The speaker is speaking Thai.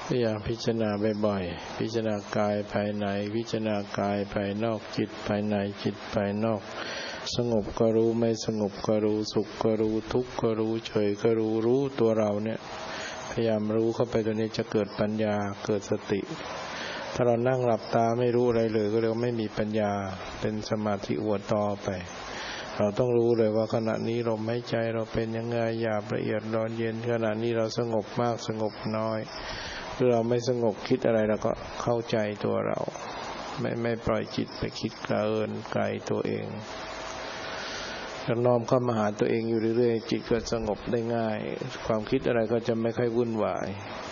พยายามพิจารณาบ่อยๆพิจารณากายภายในพิจารณากายภายนอกจิตภายในจิตภายนอกสงบก็รู้ไม่สงบก็รู้สุขก็รู้ทุกข์ก็รู้เฉยก็รู้ตัวเราเนี่ยพยายามรู้เข้าไปตัวนี้จะเกิดปัญญาเกิดสติถ้าเรานั่งหลับตาไม่รู้อะไรเลยก็เรียกว่าไม่มีปัญญาเป็นสมาธิอวดต่อไปเราต้องรู้เลยว่าขณะนี้ลมหายใจเราเป็นยังไงหยาบละเอียดร้อนเย็นขณะนี้เราสงบมากสงบน้อยหรือเราไม่สงบคิดอะไรเราก็เข้าใจตัวเราไม่ปล่อยจิตไปคิดเกินไกลตัวเองแล้วน้อมเข้ามาหาตัวเองอยู่เรื่อยๆจิตก็สงบได้ง่ายความคิดอะไรก็จะไม่ค่อยวุ่นวาย